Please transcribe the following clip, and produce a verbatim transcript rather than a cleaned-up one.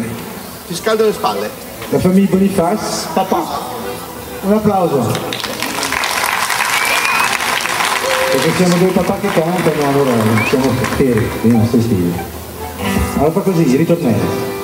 Ti scaldo le spalle. La famiglia Boniface, papà. Un applauso. Perché siamo due papà che cantano, allora siamo fieri dei nostri stili. Allora fa così, ritornello.